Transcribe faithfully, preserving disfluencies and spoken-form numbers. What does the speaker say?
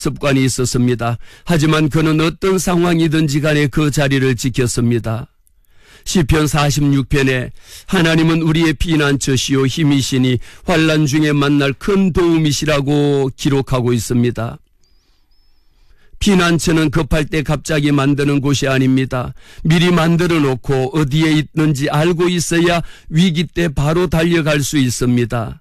습관이 있었습니다. 하지만 그는 어떤 상황이든지 간에 그 자리를 지켰습니다. 시편 사십육 편에 하나님은 우리의 피난처시요 힘이시니 환난 중에 만날 큰 도움이시라고 기록하고 있습니다. 피난처는 급할 때 갑자기 만드는 곳이 아닙니다. 미리 만들어 놓고 어디에 있는지 알고 있어야 위기 때 바로 달려갈 수 있습니다.